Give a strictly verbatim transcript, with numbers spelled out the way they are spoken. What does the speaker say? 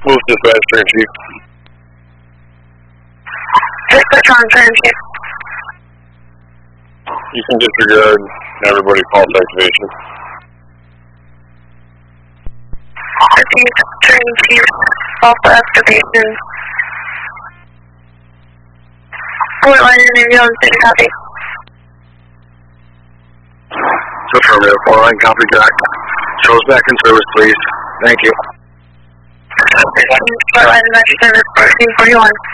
Move dispatch, turn chief. Dispatch on turn chief. You can disregard everybody false activation. Repeat, turn chief, false activation. Fort line interview on city copy. So affirmative, four line copy, Jack. Show us back in service, please. Thank you. Fort line, Metro Service, fourteen forty-one.